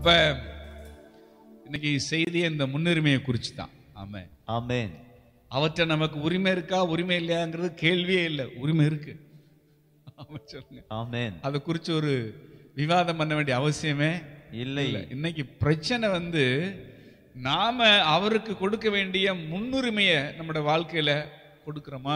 அப்ப இன்னைக்கு செய்தியே இந்த முன்னுரிமையை குறிச்சு தான். ஆமென் ஆமென். அவற்றை நமக்கு உரிமை இருக்கா உரிமை இல்லையாங்கிறது கேள்வியே இல்லை. உரிமை இருக்கு. சொல்லுங்க. ஆமென். அதை குறித்து ஒரு விவாதம் பண்ண வேண்டிய அவசியமே இல்லை. இன்னைக்கு பிரச்சனை நாம அவருக்கு கொடுக்க வேண்டிய முன்னுரிமையை நம்முடைய வாழ்க்கையில கொடுக்கிறோமா?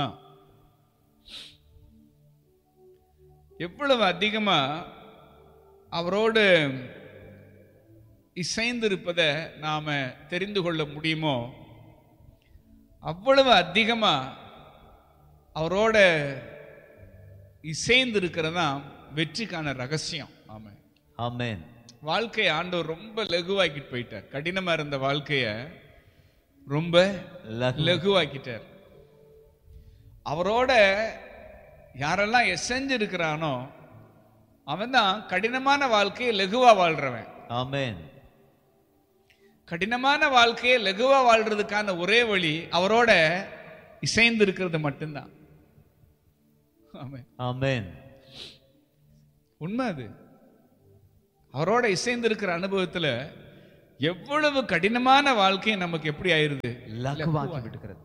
எவ்வளவு அதிகமா அவரோடு இசைந்திருப்பதை நாம தெரிந்து கொள்ள முடியுமோ அவ்வளவு அதிகமா அவரோட இசைந்து இருக்கிறதா வெற்றிக்கான ரகசியம். ஆமென் ஆமென். வாழ்க்கையை ஆண்டவர் ரொம்ப லகுவாக்கிட்டு போயிட்டார். கடினமா இருந்த வாழ்க்கைய ரொம்ப லகுவாக்கிட்டார். அவரோட யாரெல்லாம் எசைஞ்சிருக்கிறானோ அவன் தான் கடினமான வாழ்க்கையை லகுவா வாழ்றவன். ஆமென். கடினமான வாழ்க்கையை லகுவா வாழ்றதுக்கான ஒரே வழி அவரோட இசைந்து இருக்கிறது மட்டும்தான். ஆமென் ஆமென். உண்மை அது. அவரோட இசைந்து இருக்கிற அனுபவத்துல எவ்வளவு கடினமான வாழ்க்கை நமக்கு எப்படி ஆயிருது, லகுவாக்கி விடுகிறது.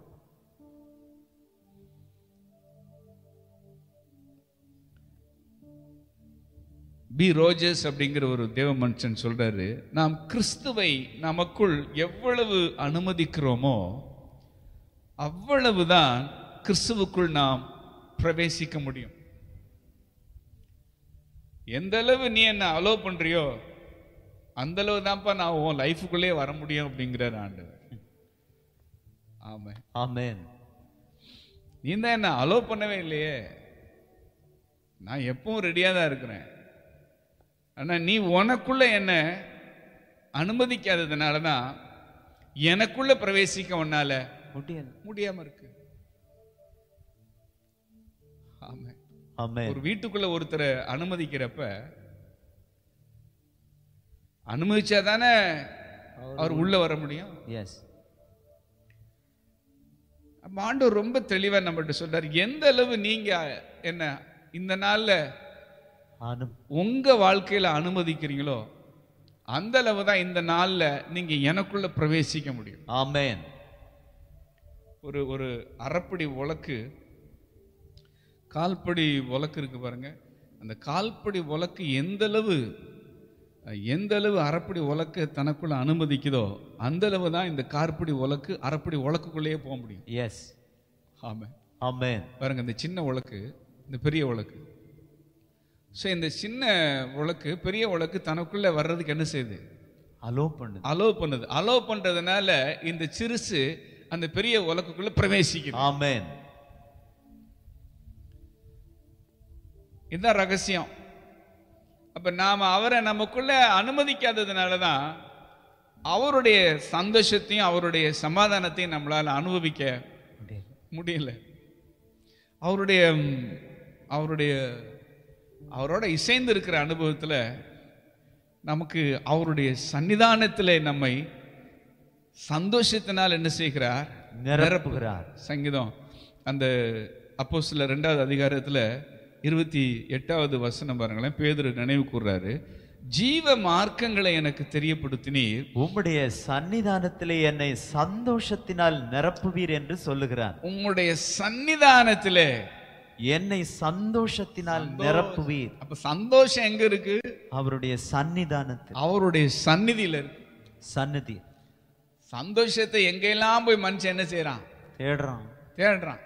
பி ரோஜர்ஸ் அப்படிங்கிற ஒரு தேவ மனுஷன் சொல்றாரு, நாம் கிறிஸ்துவை நமக்குள் எவ்வளவு அனுமதிக்கிறோமோ அவ்வளவுதான் கிறிஸ்துவுக்குள் நாம் பிரவேசிக்க முடியும். எந்த அளவு நீ என்ன அலோ பண்றியோ அந்த அளவு தான்ப்பா நான் உன் லைஃபுக்குள்ளே வர முடியும் அப்படிங்கிறார் ஆண்டவர். ஆமென் ஆமென். நீ தான் என்ன அலோ பண்ணவே இல்லையே, நான் எப்பவும் ரெடியா தான் இருக்கிறேன். ஆனா நீ உனக்குள்ள என்ன அனுமதிக்காததுனாலதான் எனக்குள்ள பிரவேசிக்க உன்னால முடியாம இருக்கு. ஆமென் ஆமென். ஒரு வீட்டுக்குள்ள ஒருத்தரை அனுமதிக்கிறப்ப அனுமதிச்சாதானே அவர் உள்ள வர முடியும். எஸ். ஆண்டவர் ரொம்ப தெளிவா நம்மகிட்ட சொல்றாரு, எந்த அளவு நீங்க என்ன இந்த நாள்ல உங்க வாழ்க்கையில அனுமதிக்கிறீங்களோ அந்த அளவு தான் இந்த நாள்ல நீங்க எனக்குள்ள பிரவேசிக்க முடியும். ஆமென். ஒரு அரைப்படி உலக்கு, கால்படி உலக்கு இருக்கு பாருங்க. அந்த கால்படி உலக்கு எந்த அளவு அரைப்படி உலக்க தனக்குள்ள அனுமதிக்குதோ அந்த அளவு தான் இந்த கார்படி உலக்கு அரைப்படி உலக்குக்குள்ளேயே போக முடியும். எஸ். ஆமென் ஆமென். பாருங்க, இந்த சின்ன உலக்கு இந்த பெரிய உலக்கு. ஸோ இந்த சின்ன உலக்கு பெரிய உலக்கு தனக்குள்ள வர்றதுக்கு என்ன செய்யுது? அலோ பண்ணுது. அலோ பண்றதுனால இந்த சிறுசு அந்த பெரிய உலக்குக்குள்ள பிரவேசிக்குது. ஆமென். இதுதான் ரகசியம். அப்ப நாம அவரை நமக்குள்ள அனுமதிக்காததுனாலதான் அவருடைய சந்தோஷத்தையும் அவருடைய சமாதானத்தையும் நம்மளால அனுபவிக்க முடியல. அவரோட இசைந்து இருக்கிற அனுபவத்துல நமக்கு அவருடைய சன்னிதானத்தில் நம்மை சந்தோஷத்தினால் என்ன செய்கிறார்? நிரப்புகிறார். சங்கீதம் அந்த அப்போஸ்தலர் 2வது அதிகாரத்துல 28வது வசனம் பாருங்களேன். பேதுரு நினைவு கூர்றாரு, ஜீவ மார்க்கங்களை எனக்கு தெரியப்படுத்தினீர், உம்முடைய சன்னிதானத்திலே என்னை சந்தோஷத்தினால் நிரப்புவீர் என்று சொல்லுகிறார். உம்முடைய சன்னிதானத்திலே என்னை சந்தோஷத்தினால் நிரப்புவீர். அப்ப சந்தோஷம் எங்க இருக்கு? அவருடைய சன்னிதானத்தில், அவருடைய சந்நிதியில இருக்கு. சந்நிதி. சந்தோஷத்தை எங்கெல்லாம் போய் மனுஷன் என்ன செய்யறான்? தேடுறான்.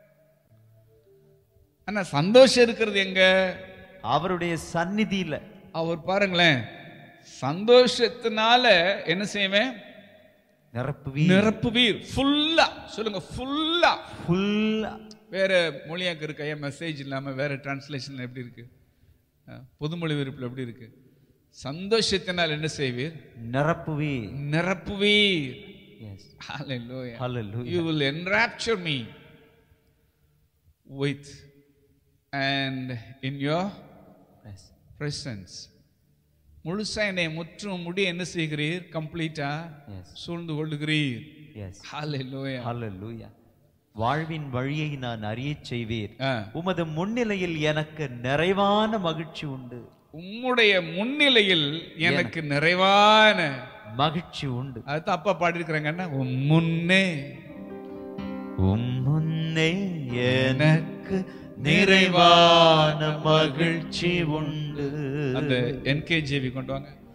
ஆனா சந்தோஷம் இருக்கிறது எங்க? அவருடைய சந்நிதியில. அவர் பாருங்களேன், சந்தோஷத்தினால என்ன செய்வேன்? நிரப்புவீர். ஃபுல்லா சொல்லுங்க, ஃபுல்லா. வேற மொழியாக்கு இருக்க மெசேஜ் இல்லாம வேற டிரான்ஸ்லேஷன் எப்படி இருக்கு? பொதுமொழி விருப்பில் எப்படி இருக்கு? சந்தோஷத்தினால் என்ன செய்வீர்? நிரப்புவீர். Hallelujah. Hallelujah. You will enrapture me with and in your presence. முழுசா என்னை முற்றும் முடி என்ன செய்கிறீர்? கம்ப்ளீட்டா சூழ்ந்து கொள்ளுகிறீர். Hallelujah. Hallelujah. வாழ்வின் வழியை நான் அறிய செய்வீர். உமது முன்னிலையில் எனக்கு நிறைவான மகிழ்ச்சி உண்டு. உம்முடைய முன்னிலையில் எனக்கு நிறைவான மகிழ்ச்சி உண்டு. அது அப்பா பாடிருக்கிறாங்கன்னா முன்னே முன்னே எனக்கு நிறைவான மகிழ்ச்சி உண்டு. அந்த NKJV கொண்டு வாங்க.